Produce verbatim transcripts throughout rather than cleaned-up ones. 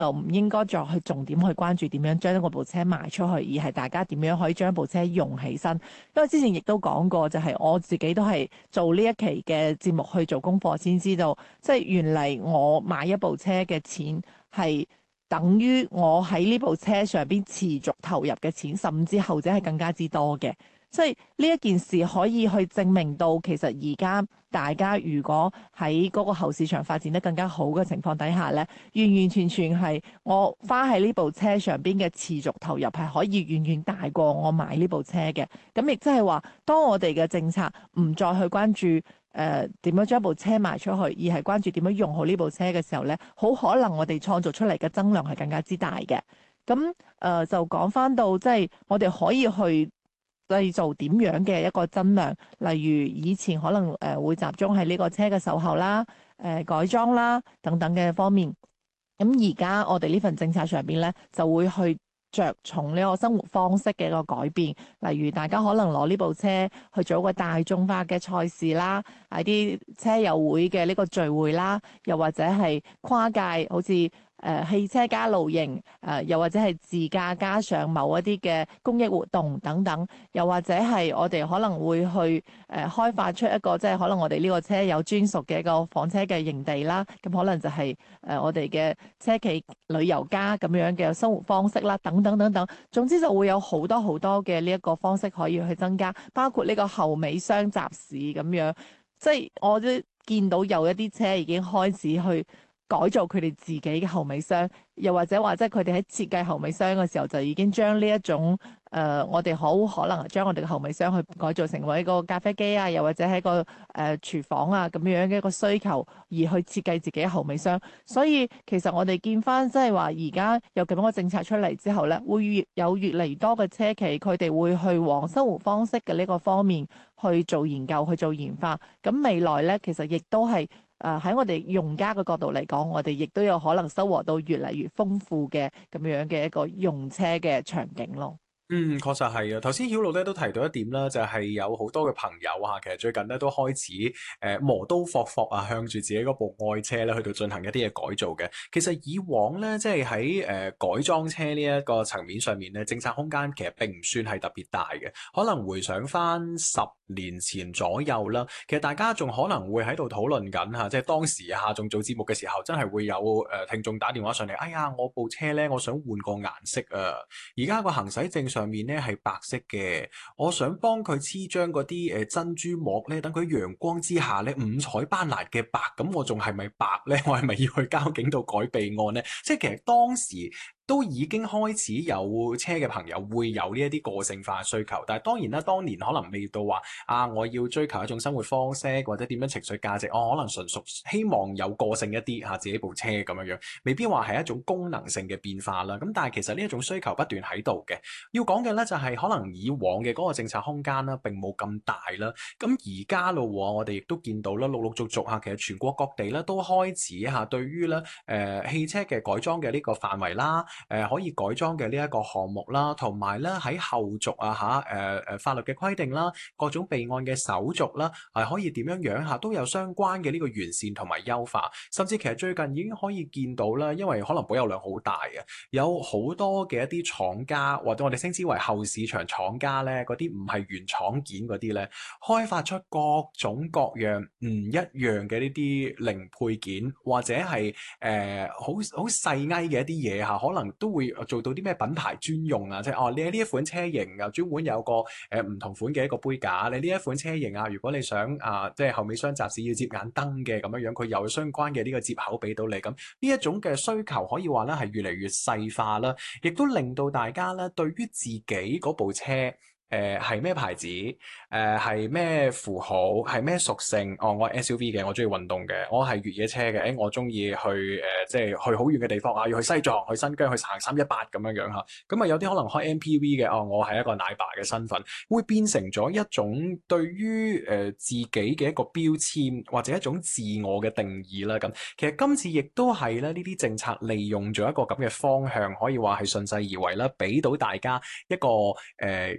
就唔應該再去重點去關注點樣將嗰部車賣出去，而係大家點樣可以將部車用起身。因為之前亦都講過，就係我自己都係做呢一期嘅節目去做功課先知道，即係原嚟我買一部車嘅錢係等於我喺呢部車上邊持續投入嘅錢，甚至後者係更加之多嘅。即係呢一件事可以去證明到，其實而家大家如果喺嗰個後市場發展得更加好嘅情況底下咧，完完全全係我花喺呢部車上邊嘅持續投入係可以遠遠大過我買呢部車嘅。咁亦即係話，當我哋嘅政策唔再去關注誒點樣將部車賣出去，而係關注點樣用好呢部車嘅時候咧，好可能我哋創造出嚟嘅增量係更加之大嘅。咁誒、呃、就講翻到即係我哋可以去製造點樣嘅一個增量，例如以前可能誒、呃、會集中喺呢個車嘅售後啦、誒、呃、改裝啦等等嘅方面。咁而家我哋呢份政策上邊咧，就會去着重呢個生活方式嘅一個改變，例如大家可能攞呢部車去做一個大眾化嘅賽事啦，喺啲車友會嘅呢個聚會啦，又或者係跨界，好似誒、呃、汽車加露營，誒、呃、又或者係自駕加上某一啲嘅公益活動等等，又或者係我哋可能會去誒、呃、開發出一個即係可能我哋呢個車有專屬嘅一個房車嘅營地啦，咁可能就係、是、誒、呃、我哋嘅車企旅遊家咁樣嘅生活方式啦，等等等等，總之就會有好多好多嘅呢一個方式可以去增加，包括呢個後尾箱集市咁樣，即係我都見到有一啲車已經開始去改造佢哋自己嘅後尾箱，又或者話即係佢哋喺設計後尾箱嘅時候就已經將呢一種誒、呃，我哋好可能將我哋嘅後尾箱去改造成為一個咖啡機啊，又或者係一個誒、呃、廚房啊咁樣嘅一個需求，而去設計自己嘅後尾箱。所以其實我哋見翻即係話而家有咁樣嘅政策出嚟之後咧，會越有越嚟越多嘅車企佢哋會去往生活方式嘅呢個方面去做研究、去做研發。咁未來咧，其實亦都係。誒喺、呃、我哋用家嘅角度嚟講，我哋亦都有可能收穫到越嚟越豐富嘅咁樣嘅一個用車嘅場景咯。 嗯，確實係啊。頭先曉露咧都提到一點啦，就係、是、有好多嘅朋友啊，其實最近咧都開始誒、呃、磨刀霍霍啊，向住自己嗰部愛車咧去到進行一啲嘅改造嘅。其實以往咧，即係喺誒改裝車呢一個層面上面咧，政策空間其實並唔算係特別大嘅。可能回想翻十年前左右啦，其實大家仲可能會喺度討論緊嚇，即係當時下仲做節目嘅時候，真係會有誒、呃、聽眾打電話上嚟，哎呀，我部車咧，我想換個顏色啊！而家個行駛證上面咧係白色嘅，我想幫佢黐張嗰啲誒珍珠膜咧，等佢陽光之下咧五彩斑斕嘅白，咁我仲係咪白咧？我係咪要去交警度改備案咧？即係其實當時都已經開始有車嘅朋友會有呢一啲個性化需求，但係當然啦，當年可能未到話啊，我要追求一種生活方式或者點樣情緒價值，我、哦、可能純屬希望有個性一啲嚇、啊、自己部車咁樣樣，未必話係一種功能性嘅變化啦。咁但係其實呢一種需求不斷喺度嘅。要講嘅咧就係可能以往嘅嗰個政策空間啦並冇咁大啦。咁而家咯，我哋亦都見到啦，陸陸續續嚇，其實全國各地咧都開始嚇對於咧誒汽車嘅改裝嘅呢個範圍啦。誒、呃、可以改裝嘅呢一個項目啦，同埋咧喺後續啊嚇誒誒法律嘅規定啦，各種備案嘅手續啦，係、呃、可以點樣樣嚇都有相關嘅呢個完善同埋優化，甚至其實最近已經可以見到啦，因為可能保有量好大嘅，有好多嘅一啲廠家或者我哋稱之為後市場廠家咧，嗰啲唔係原廠件嗰啲咧，開發出各種各樣唔一樣嘅呢啲零配件，或者係誒好好細埃嘅一啲嘢嚇，可能都會做到啲咩品牌專用啊，即係哦，你呢一款車型啊，專門有個誒唔、呃、同款嘅一個杯架，你呢一款車型啊，如果你想啊、呃，即係後尾箱集市要接眼燈嘅咁樣樣，佢有相關嘅呢個接口俾到你，咁呢一種嘅需求可以話咧係越嚟越細化啦，亦都令到大家咧對於自己嗰部車。誒係咩牌子？誒係咩符號？係咩屬性？哦，我係 S U V 嘅，我中意運動嘅。我係越野車嘅，誒、欸、我中意去誒、呃，即係去好遠嘅地方啊，要去西藏、去新疆、去行三一八咁樣樣嚇。咁啊有啲可能開 M P V 嘅，哦，我係一個奶爸嘅身份，會變成咗一種對於誒、呃、自己嘅一個標籤，或者一種自我嘅定義啦。咁其實今次亦都係咧呢啲政策利用咗一個咁嘅方向，可以話係順勢而為啦，俾到大家一個誒、呃、機會。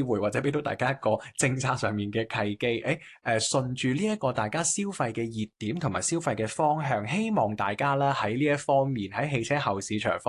會，或者俾到大家一個政策上面嘅契機。誒誒，順住呢一個大家消費嘅熱點同埋消費嘅方向，希望大家咧喺呢一方面喺汽車後市場方